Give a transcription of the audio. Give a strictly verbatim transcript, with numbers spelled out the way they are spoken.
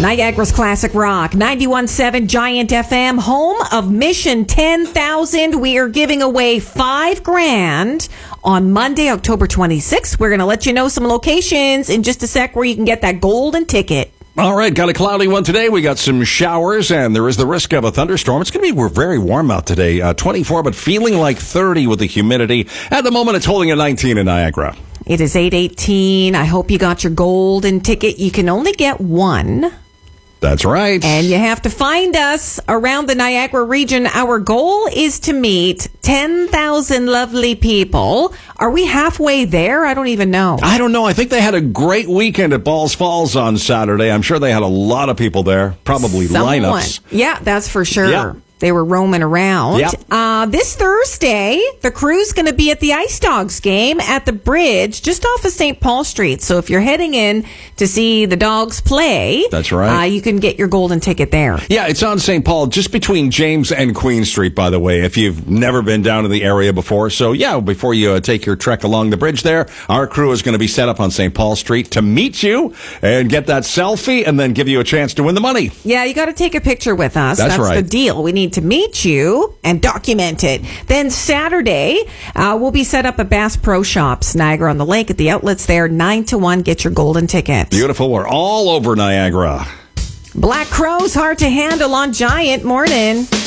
Niagara's Classic Rock, ninety-one point seven Giant F M, home of Mission ten thousand. We are giving away five grand on Monday, October twenty-sixth. We're going to let you know some locations in just a sec where you can get that golden ticket. All right, got a cloudy one today. We got some showers, and there is the risk of a thunderstorm. It's going to be we're very warm out today, uh, twenty-four, but feeling like thirty with the humidity. At the moment, it's holding at nineteen in Niagara. It is eight eighteen. I hope you got your golden ticket. You can only get one. That's right. And you have to find us around the Niagara region. Our goal is to meet ten thousand lovely people. Are we halfway there? I don't even know. I don't know. I think they had a great weekend at Balls Falls on Saturday. I'm sure they had a lot of people there. Probably Someone. lineups. Yeah, that's for sure. Yeah. They were roaming around. Yep. Uh, this Thursday, the crew's going to be at the Ice Dogs game at the bridge just off of Saint Paul Street. So if you're heading in to see the Dogs play, that's right. Uh, you can get your golden ticket there. Yeah, it's on Saint Paul, just between James and Queen Street, by the way, if you've never been down to the area before. So, yeah, before you uh, take your trek along the bridge there, our crew is going to be set up on Saint Paul Street to meet you and get that selfie and then give you a chance to win the money. Yeah, you got to take a picture with us. That's, That's right. the deal. We need to meet you and document it. Then Saturday, uh, we'll be set up at Bass Pro Shops, Niagara on the Lake at the outlets there, nine to one. Get your golden ticket. Beautiful. We're all over Niagara. Black Crow's hard to handle on Giant. Morning.